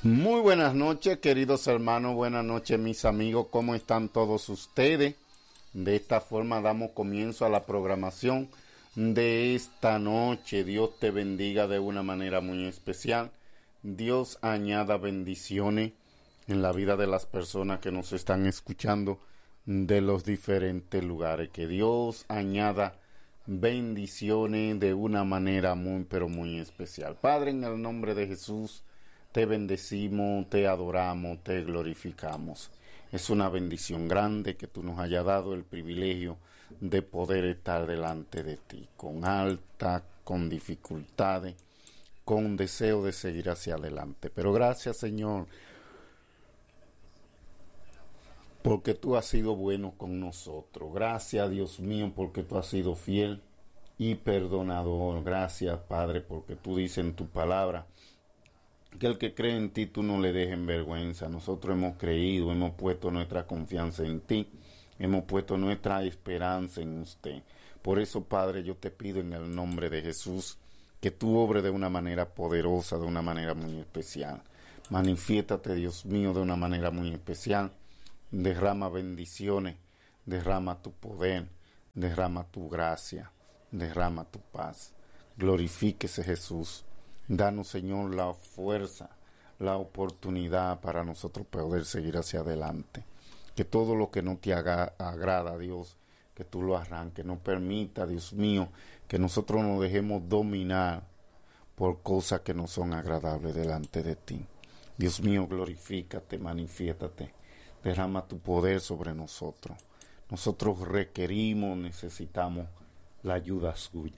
Muy buenas noches, queridos hermanos, buenas noches, mis amigos, ¿cómo están todos ustedes? De esta forma damos comienzo a la programación de esta noche. Dios te bendiga de una manera muy especial. Dios añada bendiciones en la vida de las personas que nos están escuchando de los diferentes lugares. Que Dios añada bendiciones de una manera muy, pero muy especial. Padre, en el nombre de Jesús, te bendecimos, te adoramos, te glorificamos. Es una bendición grande que tú nos hayas dado el privilegio de poder estar delante de ti, con alta, con dificultades, con deseo de seguir hacia adelante. Pero gracias, Señor, porque tú has sido bueno con nosotros. Gracias, Dios mío, porque tú has sido fiel y perdonador. Gracias, Padre, porque tú dices en tu palabra que el que cree en ti tú no le dejes en vergüenza. Nosotros hemos creído, hemos puesto nuestra confianza en ti, hemos puesto nuestra esperanza en usted. Por eso, Padre, yo te pido en el nombre de Jesús que tú obres de una manera poderosa, de una manera muy especial. Manifiéstate, Dios mío, de una manera muy especial. Derrama bendiciones, derrama tu poder, derrama tu gracia, derrama tu paz. Glorifíquese, Jesús. Danos, Señor, la fuerza, la oportunidad para nosotros poder seguir hacia adelante. Que todo lo que no te agrada, Dios, que tú lo arranques. No permita, Dios mío, que nosotros nos dejemos dominar por cosas que no son agradables delante de ti. Dios mío, glorifícate, manifiéstate. Derrama tu poder sobre nosotros. Nosotros requerimos, necesitamos la ayuda suya.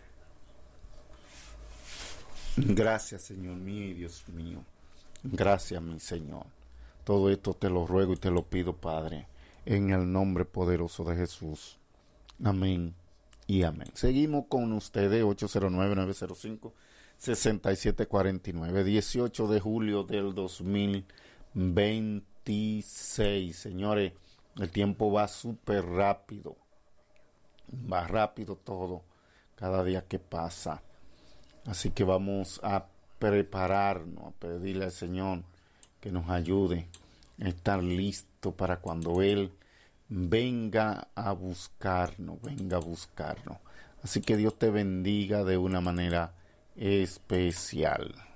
Gracias, Señor mío y Dios mío. Gracias, mi Señor. Todo esto te lo ruego y te lo pido, Padre, en el nombre poderoso de Jesús. Amén y amén. Seguimos con ustedes, 809-905-6749, 18 de julio del 2026. Señores, el tiempo va súper rápido. Va rápido todo, cada día que pasa. Así que vamos a prepararnos, a pedirle al Señor que nos ayude a estar listo para cuando Él venga a buscarnos. Así que Dios te bendiga de una manera especial.